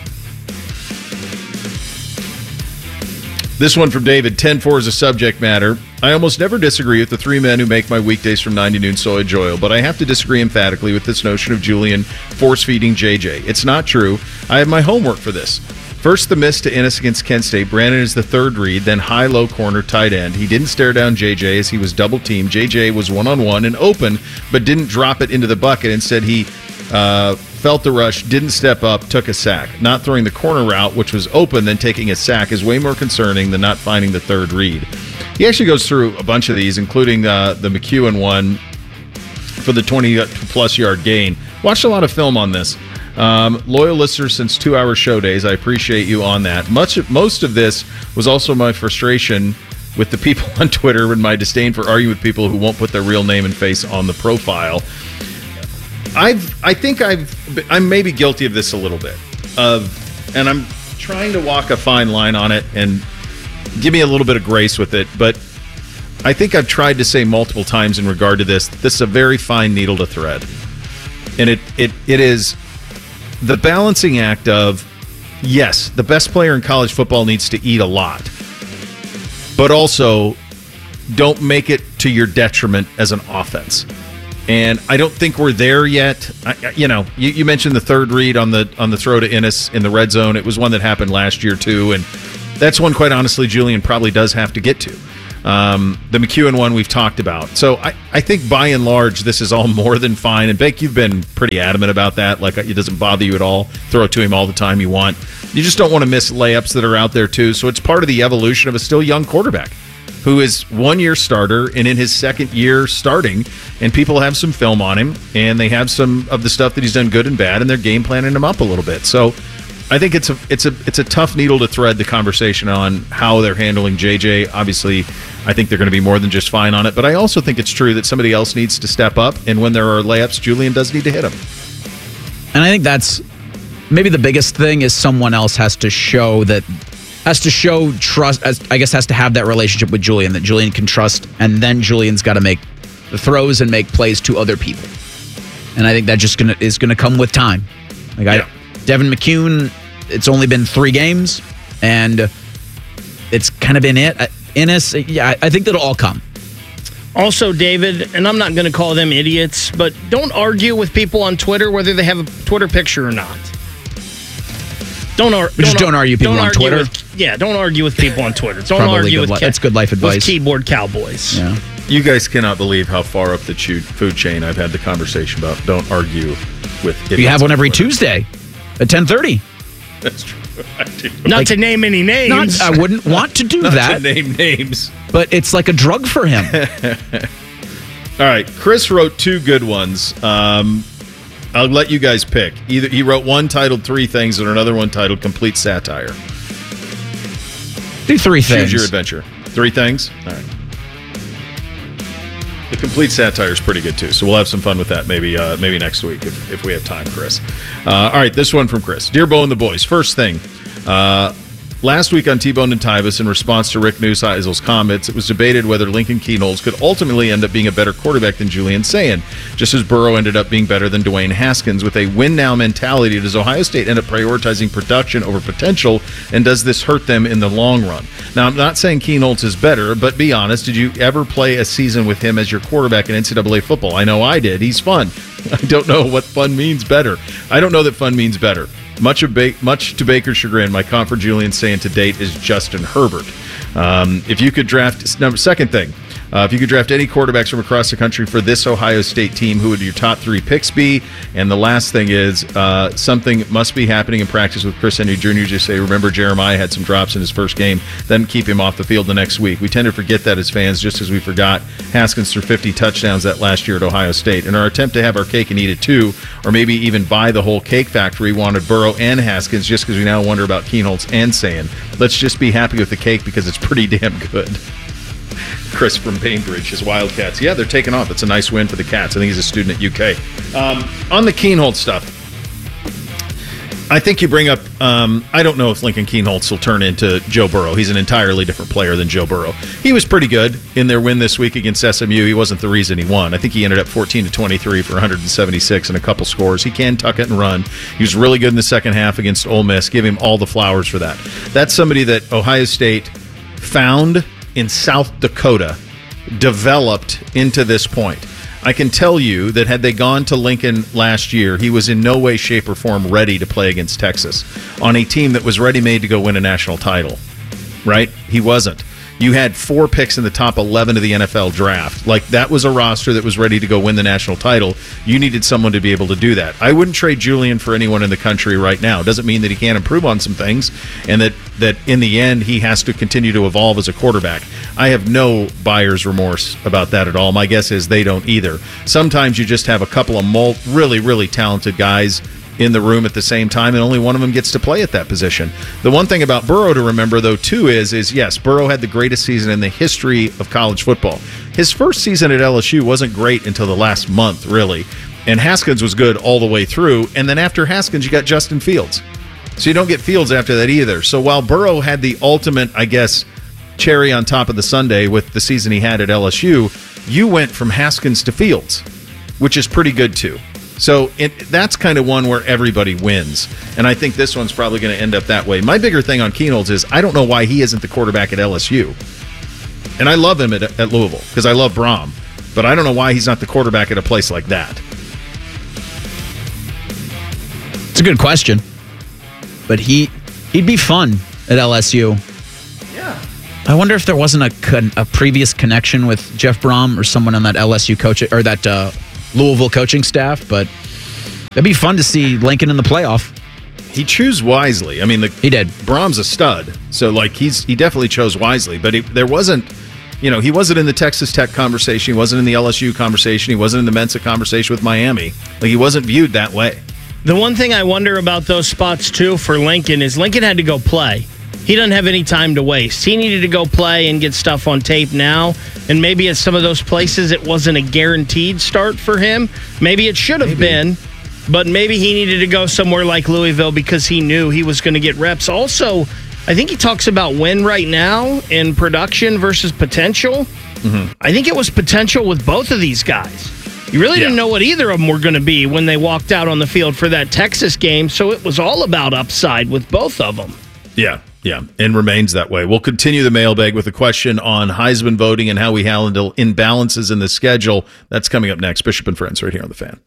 This one from David, ten four is a subject matter. I almost never disagree with the three men who make my weekdays from nine to noon so enjoyable, but I have to disagree emphatically with this notion of Julian force-feeding J J. It's not true. I have my homework for this. First, the miss to Ennis against Kent State. Brandon is the third read, then high-low corner tight end. He didn't stare down J J as he was double-teamed. J J was one-on-one and open, but didn't drop it into the bucket. Instead, he uh, felt the rush, didn't step up, took a sack. Not throwing the corner route, which was open, then taking a sack is way more concerning than not finding the third read. He actually goes through a bunch of these, including uh, the McEwen one for the twenty-plus yard gain. Watched a lot of film on this. Um, loyal listener since two-hour show days. I appreciate you on that. Much, most of this was also my frustration with the people on Twitter and my disdain for arguing with people who won't put their real name and face on the profile. I've, I think I've, I'm maybe guilty of this a little bit, of, and I'm trying to walk a fine line on it and give me a little bit of grace with it, but I think I've tried to say multiple times in regard to this, this is a very fine needle to thread. And it, it, it is the balancing act of, yes, the best player in college football needs to eat a lot, but also don't make it to your detriment as an offense. And I don't think we're there yet. I, you know, you, you mentioned the third read on the on the throw to Ennis in the red zone. It was one that happened last year too, and that's one, quite honestly, Julian probably does have to get to. Um, the McEwen one we've talked about. So I, I think by and large this is all more than fine. And Beck, you've been pretty adamant about that. Like, it doesn't bother you at all. Throw it to him all the time you want. You just don't want to miss layups that are out there too. So it's part of the evolution of a still young quarterback. who is one-year starter and in his second year starting, and people have some film on him, and they have some of the stuff that he's done good and bad, and they're game planning him up a little bit. So I think it's a it's a it's a tough needle to thread the conversation on how they're handling J J. Obviously, I think they're going to be more than just fine on it, but I also think it's true that somebody else needs to step up, and when there are layups, Julian does need to hit them. And I think that's maybe the biggest thing is someone else has to show that has to show trust. As I guess has to have that relationship with Julian that Julian can trust, and then Julian's got to make the throws and make plays to other people. And I think that just gonna is gonna come with time. Like I. Yeah. Devin McCune, it's only been three games, and it's kind of been it. Ennis, yeah, I think that'll all come. Also, David, and I'm not going to call them idiots, but don't argue with people on Twitter whether they have a Twitter picture or not. Don't, ar- don't just don't argue people don't on argue Twitter. With, yeah, don't argue with people on Twitter. Don't Probably argue good with li- ca- that's good life advice. With keyboard cowboys. Yeah. You guys cannot believe how far up the food chain I've had the conversation about. Don't argue with idiots. You have one every Tuesday at ten thirty. That's true. I do. Not Like, to name any names. Not, I wouldn't want to do Not that. to name names. But it's like a drug for him. All right. Chris wrote two good ones. Um, I'll let you guys pick. Either he wrote one titled Three Things and another one titled Complete Satire. Do three things. Choose your adventure. Three things? All right. The Complete Satire is pretty good, too, so we'll have some fun with that maybe uh, maybe next week if, if we have time, Chris. Uh, all right, this one from Chris. Dear Bo and the boys, first thing, uh, last week on T-Bone and Tyvus, in response to Rick Neuseisel's comments, it was debated whether Lincoln Kienholz could ultimately end up being a better quarterback than Julian Sayin, just as Burrow ended up being better than Dwayne Haskins. With a win-now mentality, does Ohio State end up prioritizing production over potential, and does this hurt them in the long run? Now, I'm not saying Kienholz is better, but be honest, did you ever play a season with him as your quarterback in N C double A football? I know I did. He's fun. I don't know what fun means better. I don't know that fun means better. Much of ba- much to Baker's chagrin, my comp for Julian Sayin to date is Justin Herbert. Um, if you could draft, number second thing, uh, if you could draft any quarterbacks from across the country for this Ohio State team, who would your top three picks be? And the last thing is uh, something must be happening in practice with Chris Henry Junior Just say, remember Jeremiah had some drops in his first game, then keep him off the field the next week. We tend to forget that as fans, just as we forgot Haskins threw fifty touchdowns that last year at Ohio State. In our attempt to have our cake and eat it too, or maybe even buy the whole cake factory, wanted Burrow and Haskins just because we now wonder about Kienholz and Sayin. Let's just be happy with the cake because it's pretty damn good. Chris from Bainbridge, his Wildcats. Yeah, they're taking off. It's a nice win for the Cats. I think he's a student at U K. Um, on the Kienholz stuff, I think you bring up, um, I don't know if Lincoln Kienholz will turn into Joe Burrow. He's an entirely different player than Joe Burrow. He was pretty good in their win this week against S M U. He wasn't the reason he won. I think he ended up fourteen to twenty-three for one hundred seventy-six and a couple scores. He can tuck it and run. He was really good in the second half against Ole Miss. Give him all the flowers for that. That's somebody that Ohio State found in South Dakota, developed into this point. I can tell you that had they gone to Lincoln last year, he was in no way, shape, or form ready to play against Texas on a team that was ready-made to go win a national title, right? He wasn't. You had four picks in the top eleven of the N F L draft. Like, that was a roster that was ready to go win the national title. You needed someone to be able to do that. I wouldn't trade Julian for anyone in the country right now. Doesn't mean that he can't improve on some things and that, that in the end he has to continue to evolve as a quarterback. I have no buyer's remorse about that at all. My guess is they don't either. Sometimes you just have a couple of mul- really, really talented guys in the room at the same time, and only one of them gets to play at that position. The one thing about Burrow to remember, though, too, is, is yes, Burrow had the greatest season in the history of college football. His first season at L S U wasn't great until the last month, really, and Haskins was good all the way through, and then after Haskins, you got Justin Fields. So you don't get Fields after that either. So while Burrow had the ultimate, I guess, cherry on top of the sundae with the season he had at L S U, you went from Haskins to Fields, which is pretty good, too. So it, that's kind of one where everybody wins. And I think this one's probably going to end up that way. My bigger thing on Kienholz is I don't know why he isn't the quarterback at L S U. And I love him at, at Louisville because I love Brom. But I don't know why he's not the quarterback at a place like that. It's a good question. But he, he'd be fun at L S U. Yeah. I wonder if there wasn't a, con- a previous connection with Jeff Brom or someone on that L S U coach or that uh, Louisville coaching staff, but it'd be fun to see Lincoln in the playoff. He chose wisely. I mean, the, he did. Brom's a stud, so like he's he definitely chose wisely. But he, there wasn't, You know, he wasn't in the Texas Tech conversation. He wasn't in the L S U conversation. He wasn't in the Mensa conversation with Miami. Like, he wasn't viewed that way. The one thing I wonder about those spots, too, for Lincoln is Lincoln had to go play. He doesn't have any time to waste. He needed to go play and get stuff on tape now. And maybe at some of those places it wasn't a guaranteed start for him. Maybe it should have been. But maybe he needed to go somewhere like Louisville because he knew he was going to get reps. Also, I think he talks about win right now in production versus potential. Mm-hmm. I think it was potential with both of these guys. You really yeah. didn't know what either of them were going to be when they walked out on the field for that Texas game, so it was all about upside with both of them. Yeah, yeah, and remains that way. We'll continue the mailbag with a question on Heisman voting and how we handle imbalances in the schedule. That's coming up next. Bishop and Friends right here on The Fan.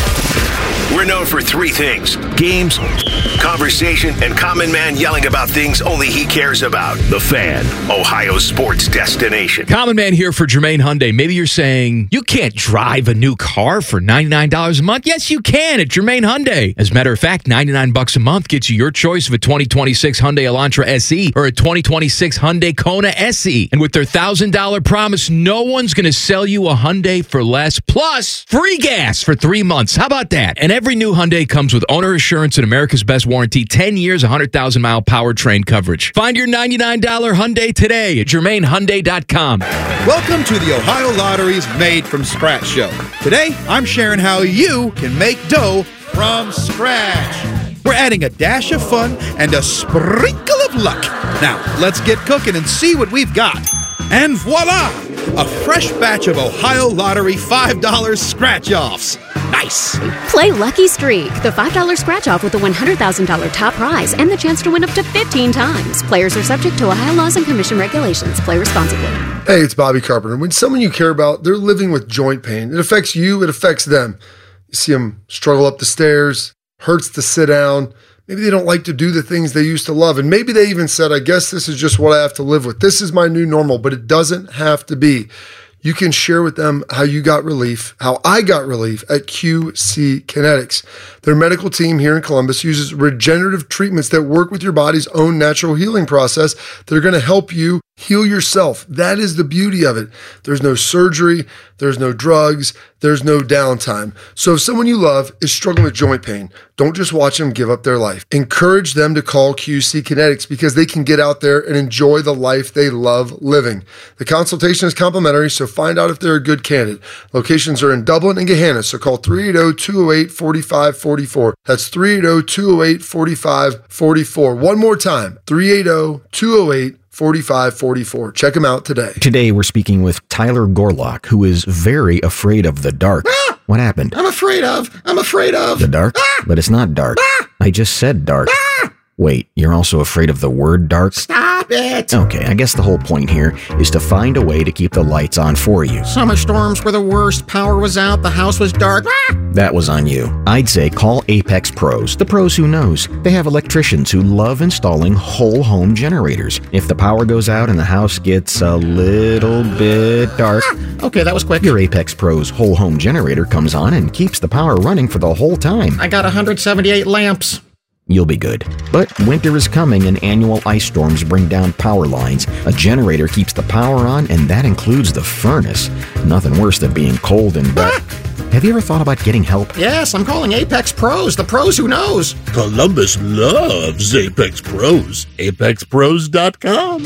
We're known for three things: games, conversation, and Common Man yelling about things only he cares about. The Fan, Ohio sports destination. Common Man here for Germain Hyundai. Maybe you're saying, you can't drive a new car for ninety-nine dollars a month. Yes, you can at Germain Hyundai. As a matter of fact, ninety-nine bucks a month gets you your choice of a twenty twenty-six Hyundai Elantra S E or a twenty twenty-six Hyundai Kona S E. And with their one thousand dollars promise, no one's going to sell you a Hyundai for less. Plus, free gas for three months. How about that? And every new Hyundai comes with owner assurance and America's Best warranty, ten years, one hundred thousand mile powertrain coverage. Find your ninety-nine dollars Hyundai today at Germain Hyundai dot com. Welcome to the Ohio Lottery's Made from Scratch show. Today, I'm sharing how you can make dough from scratch. We're adding a dash of fun and a sprinkle of luck. Now, let's get cooking and see what we've got. And voila! A fresh batch of Ohio Lottery five dollars scratch-offs. Nice! Play Lucky Streak, the five dollars scratch-off with a one hundred thousand dollars top prize and the chance to win up to fifteen times. Players are subject to Ohio laws and commission regulations. Play responsibly. Hey, it's Bobby Carpenter. When someone you care about, they're living with joint pain, it affects you, it affects them. You see them struggle up the stairs, hurts to sit down. Maybe they don't like to do the things they used to love. And maybe they even said, I guess this is just what I have to live with. This is my new normal, but it doesn't have to be. You can share with them how you got relief, how I got relief at Q C Kinetics. Their medical team here in Columbus uses regenerative treatments that work with your body's own natural healing process that are going to help you heal yourself. That is the beauty of it. There's no surgery, there's no drugs, there's no downtime. So if someone you love is struggling with joint pain, don't just watch them give up their life. Encourage them to call Q C Kinetics because they can get out there and enjoy the life they love living. The consultation is complimentary, so find out if they're a good candidate. Locations are in Dublin and Gahanna, so call three eight zero, two zero eight, four five four four. That's three eight zero, two zero eight, four five four four. One more time, three eight zero, two zero eight, four five four four. Check them out today. Today we're speaking with Tyler Gorlock, who is very afraid of the dark. Ah! What happened? I'm afraid of. I'm afraid of. The dark? Ah! But it's not dark. Ah! I just said dark. Ah! Wait, you're also afraid of the word dark? Stop it. Okay, I guess the whole point here is to find a way to keep the lights on for you. Summer storms were the worst. Power was out. The house was dark. Ah! That was on you. I'd say call Apex Pros, the pros who knows. They have electricians who love installing whole home generators. If the power goes out and the house gets a little bit dark, ah! Okay, that was quick. Your Apex Pros whole home generator comes on and keeps the power running for the whole time. I got one hundred seventy-eight lamps. You'll be good. But winter is coming and annual ice storms bring down power lines. A generator keeps the power on, and that includes the furnace. Nothing worse than being cold and wet. Have you ever thought about getting help? Yes, I'm calling Apex Pros, the pros who knows. Columbus loves Apex Pros. apex pros dot com.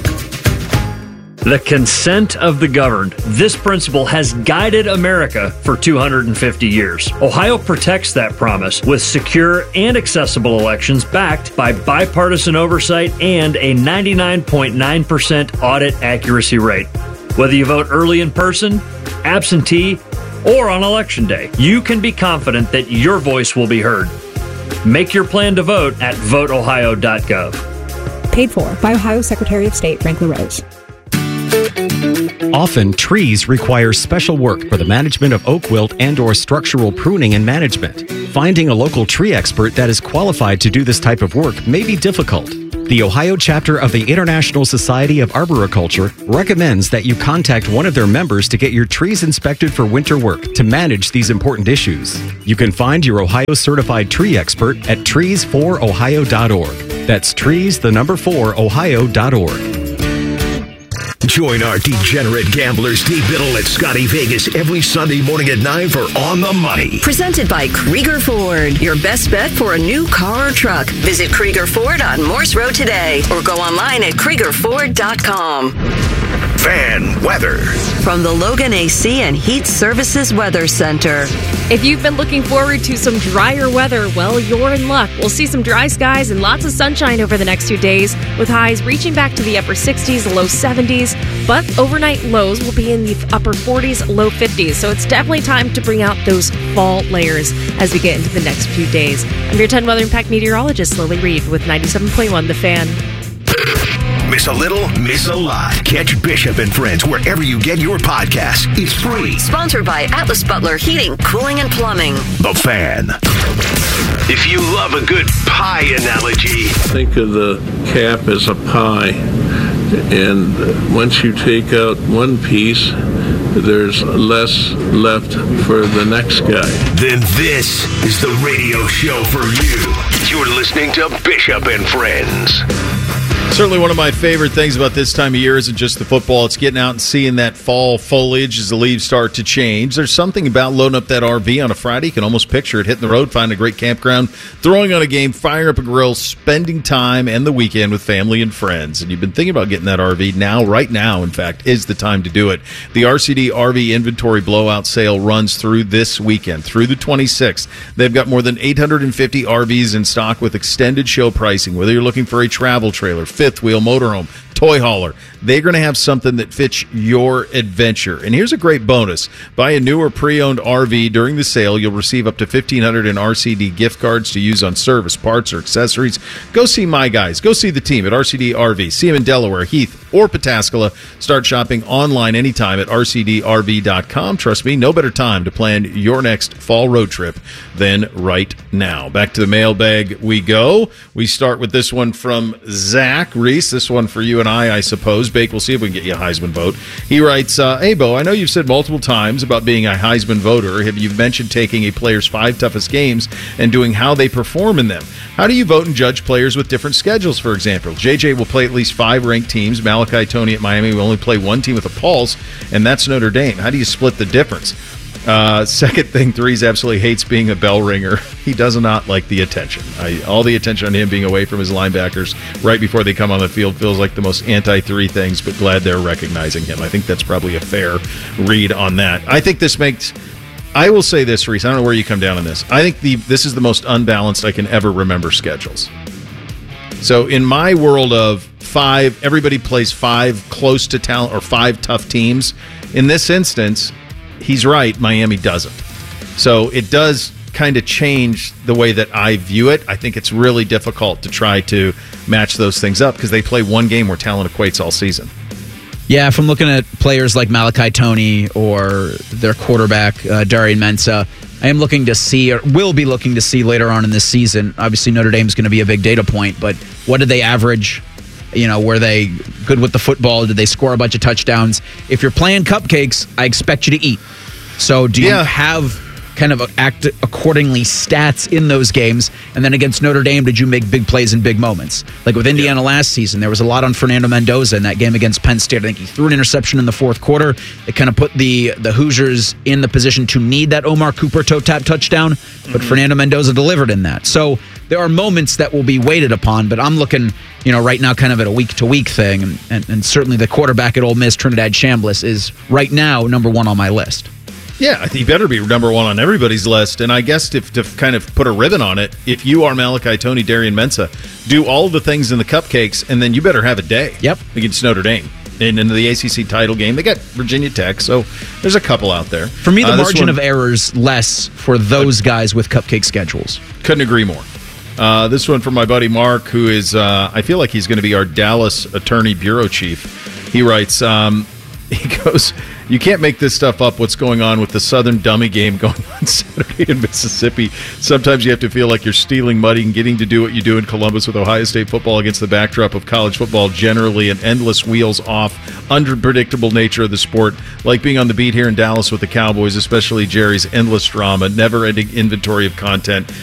The consent of the governed. This principle has guided America for two hundred fifty years. Ohio protects that promise with secure and accessible elections backed by bipartisan oversight and a ninety-nine point nine percent audit accuracy rate. Whether you vote early in person, absentee, or on election day, you can be confident that your voice will be heard. Make your plan to vote at vote ohio dot gov. Paid for by Ohio Secretary of State Frank LaRose. Often, trees require special work for the management of oak wilt and or structural pruning and management. Finding a local tree expert that is qualified to do this type of work may be difficult. The Ohio chapter of the International Society of Arboriculture recommends that you contact one of their members to get your trees inspected for winter work to manage these important issues. You can find your Ohio certified tree expert at trees for ohio dot org. That's trees, the number four, ohio dot org. Join our degenerate gambler Steve Biddle at Scotty Vegas every Sunday morning at nine for On the Money. Presented by Krieger Ford. Your best bet for a new car or truck. Visit Krieger Ford on Morse Road today or go online at krieger ford dot com. Fan weather. From the Logan A C and Heat Services Weather Center. If you've been looking forward to some drier weather, well, you're in luck. We'll see some dry skies and lots of sunshine over the next few days, with highs reaching back to the upper sixties, low seventies, but overnight lows will be in the upper forties, low fifties. So it's definitely time to bring out those fall layers as we get into the next few days. I'm your ten Weather Impact meteorologist, Lily Reed, with ninety-seven point one The Fan. Miss a little, miss a lot. Catch Bishop and Friends wherever you get your podcasts. It's free. Sponsored by Atlas Butler Heating, Cooling, and Plumbing. The Fan. If you love a good pie analogy, think of the cap as a pie, and once you take out one piece, there's less left for the next guy. Then this is the radio show for you. You're listening to Bishop and Friends. Certainly one of my favorite things about this time of year isn't just the football. It's getting out and seeing that fall foliage as the leaves start to change. There's something about loading up that R V on a Friday. You can almost picture it, hitting the road, finding a great campground, throwing on a game, firing up a grill, spending time and the weekend with family and friends. And you've been thinking about getting that R V. Now, right now, in fact, is the time to do it. The R C D R V Inventory Blowout Sale runs through this weekend, through the twenty-sixth. They've got more than eight hundred fifty R Vs in stock with extended show pricing. Whether you're looking for a travel trailer, fifth wheel motorhome, toy hauler, they're going to have something that fits your adventure. And here's a great bonus. Buy a new or pre-owned R V during the sale. You'll receive up to fifteen hundred dollars in R C D gift cards to use on service, parts, or accessories. Go see my guys. Go see the team at R C D R V. See them in Delaware, Heath, or Pataskala. Start shopping online anytime at R C D R V dot com. Trust me, no better time to plan your next fall road trip than right now. Back to the mailbag we go. We start with this one from Zach Reese. This one for you and I, I suppose. Bake, we'll see if we can get you a Heisman vote. He writes, uh, hey, Bo, I know you've said multiple times about being a Heisman voter. Have you mentioned taking a player's five toughest games and doing how they perform in them? How do you vote and judge players with different schedules, for example? J J will play at least five ranked teams. Malachi Toney at Miami will only play one team with a pulse, and that's Notre Dame. How do you split the difference? Uh, second thing, Threes absolutely hates being a bell ringer. He does not like the attention. I, all the attention on him being away from his linebackers right before they come on the field feels like the most anti-three things, but glad they're recognizing him. I think that's probably a fair read on that. I think this makes... I will say this, Reese. I don't know where you come down on this. I think the this is the most unbalanced I can ever remember schedules. So in my world of five, everybody plays five close to talent or five tough teams. In this instance, he's right. Miami doesn't. So it does kind of change the way that I view it. I think it's really difficult to try to match those things up because they play one game where talent equates all season. Yeah, if I'm looking at players like Malachi Toney or their quarterback, uh, Darian Mensah, I am looking to see, or will be looking to see later on in this season. Obviously, Notre Dame is going to be a big data point, but what did they average? You know, were they good with the football? Did they score a bunch of touchdowns? If you're playing cupcakes, I expect you to eat. So do you yeah. have kind of act accordingly stats in those games? And then against Notre Dame, did you make big plays in big moments? Like with Indiana yeah. last season, there was a lot on Fernando Mendoza in that game against Penn State. I think he threw an interception in the fourth quarter. It kind of put the the Hoosiers in the position to need that Omar Cooper toe tap touchdown, but mm-hmm. Fernando Mendoza delivered in that. So there are moments that will be weighted upon, but I'm looking, you know, right now kind of at a week-to-week thing, and, and, and certainly the quarterback at Ole Miss, Trinidad Chambliss, is right now number one on my list. Yeah, he better be number one on everybody's list. And I guess to, to kind of put a ribbon on it, if you are Malachi Toney, Darian Mensah, do all the things in the cupcakes, and then you better have a day yep. against Notre Dame. And in the A C C title game, they got Virginia Tech, so there's a couple out there. For me, the uh, margin one, of error is less for those guys with cupcake schedules. Couldn't agree more. Uh, this one from my buddy Mark, who is, uh, I feel like he's going to be our Dallas Attorney Bureau Chief. He writes, um, he goes, you can't make this stuff up, what's going on with the Southern Dummy game going on Saturday in Mississippi. Sometimes you have to feel like you're stealing money and getting to do what you do in Columbus with Ohio State football against the backdrop of college football generally, an endless wheels-off, unpredictable nature of the sport, like being on the beat here in Dallas with the Cowboys, especially Jerry's endless drama, never-ending inventory of content.